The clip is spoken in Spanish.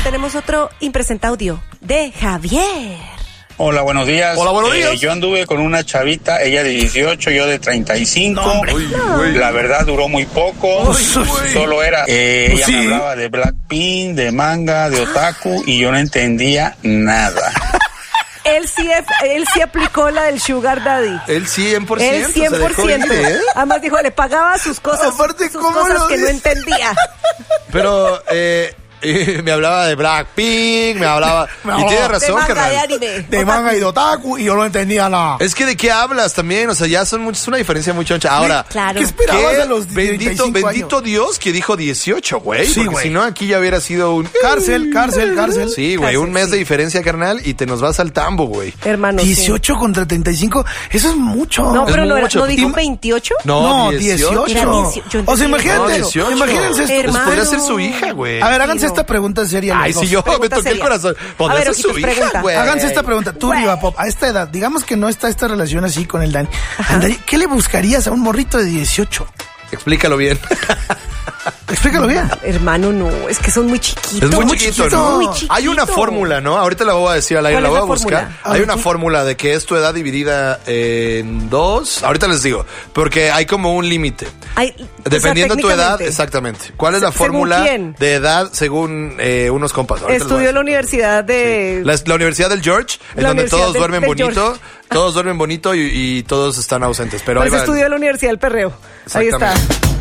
tenemos otro impresentado audio de Javier. Hola, buenos días. Hola, buenos días. Yo anduve con una chavita, ella de 18, yo de 35. No. La verdad duró muy poco. Solo era, ella sí. me hablaba de Blackpink, de manga, de otaku, y yo no entendía nada. Él sí aplicó la del Sugar Daddy. El 100%. El 100%. Se dejó ir, ¿eh? Además dijo, le pagaba sus cosas, Aparte, sus ¿cómo cosas lo que no dice? entendía. Pero, me hablaba de Blackpink, me hablaba... Y tiene razón, de manga, carnal. de anime. De manga y de otaku, y yo no entendía nada. Es que de qué hablas también, o sea, ya es una diferencia muy choncha. Ahora, Claro. ¿Qué esperabas ¿qué? de los 35 Bendito años? Dios que dijo 18, güey. Sí, porque güey. si no, aquí ya hubiera sido un... Cárcel. Sí, güey, un mes de diferencia, carnal, y te nos vas al tambo, güey. Hermano, sí. 18 contra 35, eso es mucho. No, Es pero no, mucho. ¿no dijo Ima- 28? No, 18. Era 18, O sea, imagínate, No, 18. imagínense esto. Pues Hermano. podría ser su hija, güey. A ver, háganse no. esta pregunta seria. Ay, los si dos. yo me Pregunta toqué el seria. corazón. A Podría ver, ser su Ojitos, hija, pregunta. güey. Háganse esta pregunta. Tú, Güey. Riva Pop, a esta edad, digamos que no está esta relación así con el Dani. Andaría- ¿Qué le buscarías a un morrito de 18? Explícalo bien. Explícalo bien. Hermano, no, es que son muy chiquitos. Es muy chiquito, ¿no? Muy chiquito. Hay una fórmula, ¿no? Ahorita la voy a decir al aire, ¿Cuál la es voy a la buscar. fórmula? Hay una fórmula de que es tu edad dividida en dos. Ahorita les digo, porque hay como un límite. Dependiendo de tu edad, exactamente. ¿Cuál es la ¿Según fórmula quién? de edad según unos compas? Ahorita les voy a Estudió en la decir. universidad de... La Universidad del George, en La donde Universidad todos del- duermen del bonito, George. todos duermen bonito y todos están ausentes. Pero Pues ahí va. estudió en la Universidad del Perreo. Ahí está. Exactamente.